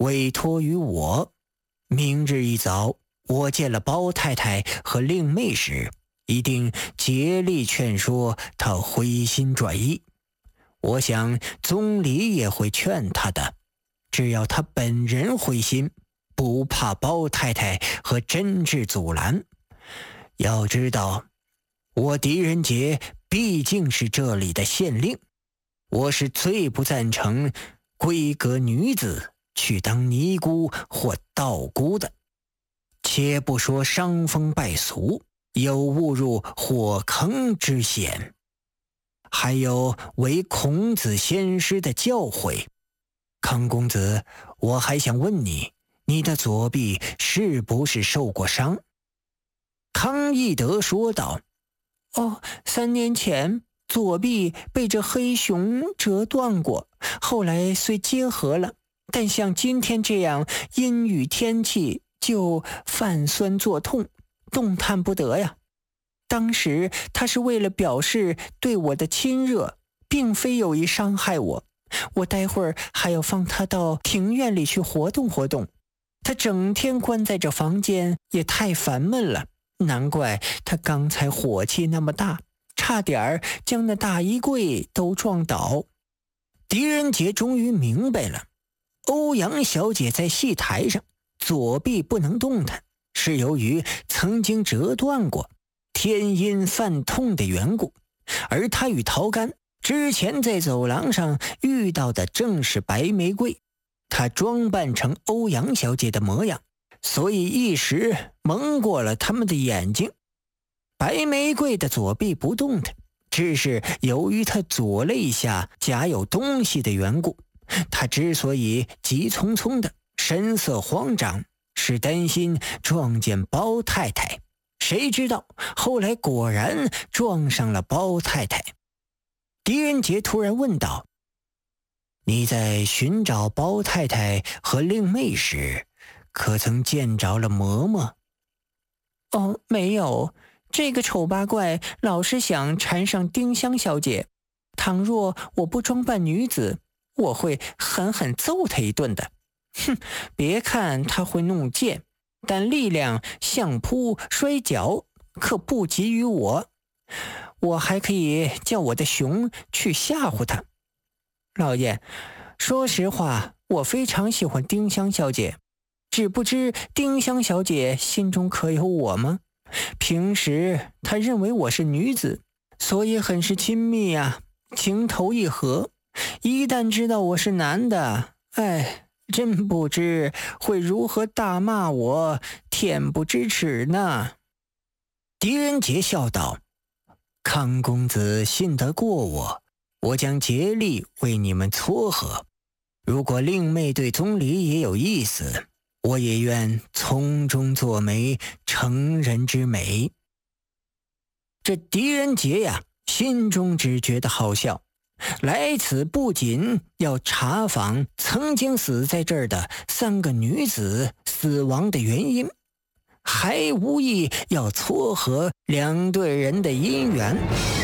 委托于我。明日一早，我见了包太太和令妹时，一定竭力劝说她回心转意。我想宗理也会劝她的，只要她本人回心，不怕包太太和甄氏阻拦。要知道，我狄仁杰毕竟是这里的县令，我是最不赞成闺阁女子去当尼姑或道姑的。且不说伤风败俗，有误入火坑之嫌，还有违孔子先师的教诲。康公子，我还想问你，你的左臂是不是受过伤？康义德说道：3年前左臂被这黑熊折断过，后来虽结合了，但像今天这样阴雨天气就泛酸作痛，动弹不得呀。当时他是为了表示对我的亲热，并非有意伤害我。我待会儿还要放他到庭院里去活动活动，他整天关在这房间也太烦闷了，难怪他刚才火气那么大，差点将那大衣柜都撞倒。狄仁杰终于明白了，欧阳小姐在戏台上左臂不能动弹，是由于曾经折断过，天阴犯痛的缘故。而他与陶干之前在走廊上遇到的正是白玫瑰，她装扮成欧阳小姐的模样，所以一时蒙过了他们的眼睛。白玫瑰的左臂不动弹，只是由于她左肋下夹有东西的缘故。她之所以急匆匆的神色慌张，是担心撞见包太太。谁知道后来果然撞上了包太太。狄仁杰突然问道：你在寻找包太太和令妹时，可曾见着了嬷嬷？没有，这个丑八怪老是想缠上丁香小姐，倘若我不装扮女子，我会狠狠揍他一顿的。别看他会弄剑，但力量相扑摔跤可不及于我。我还可以叫我的熊去吓唬他。老爷，说实话，我非常喜欢丁香小姐，只不知丁香小姐心中可有我吗？平时她认为我是女子，所以很是亲密啊，情投意合。一旦知道我是男的，真不知会如何大骂我，恬不知耻呢。狄仁杰笑道：康公子信得过我，我将竭力为你们撮合。如果令妹对宗理也有意思，我也愿从中作媒，成人之美。这狄仁杰呀，心中只觉得好笑。来此不仅要查访曾经死在这儿的3个女子死亡的原因，还无意要撮合2对人的姻缘。